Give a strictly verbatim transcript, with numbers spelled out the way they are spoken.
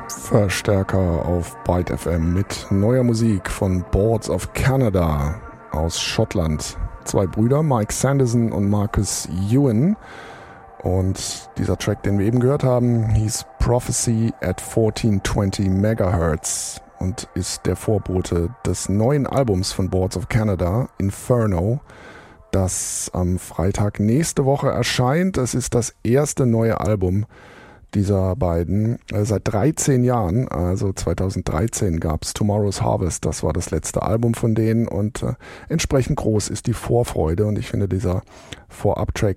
Verstärker auf Byte F M mit neuer Musik von Boards of Canada aus Schottland. Zwei Brüder, Mike Sanderson und Marcus Ewan. Und dieser Track, den wir eben gehört haben, hieß Prophecy at fourteen twenty Megahertz und ist der Vorbote des neuen Albums von Boards of Canada, Inferno, das am Freitag nächste Woche erscheint. Es ist das erste neue Album dieser beiden. Äh, seit dreizehn Jahren, also zweitausenddreizehn, gab es Tomorrow's Harvest, das war das letzte Album von denen und äh, entsprechend groß ist die Vorfreude und ich finde, dieser Vorab-Track